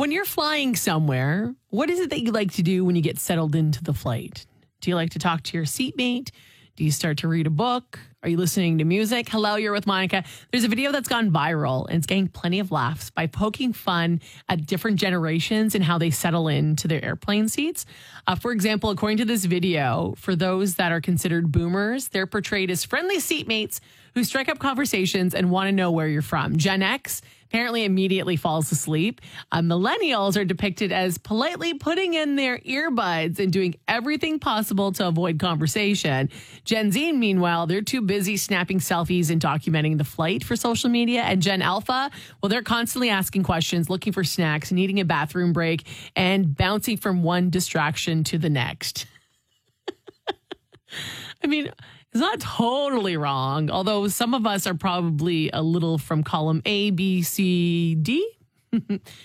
When you're flying somewhere, what is it that you like to do when you get settled into the flight? Do you like to talk to your seatmate? Do you start to read a book? Are you listening to music? Hello, you're with Monica. There's a video that's gone viral and it's getting plenty of laughs by poking fun at different generations and how they settle into their airplane seats. For example, according to this video, for those that are considered boomers, they're portrayed as friendly seatmates who strike up conversations and want to know where you're from. Gen X apparently immediately falls asleep. Millennials are depicted as politely putting in their earbuds and doing everything possible to avoid conversation. Gen Z, meanwhile, they're too busy snapping selfies and documenting the flight for social media. And Gen Alpha, well, they're constantly asking questions, looking for snacks, needing a bathroom break, and bouncing from one distraction to the next. I mean, it's not totally wrong, although some of us are probably a little from column A, B, C, D.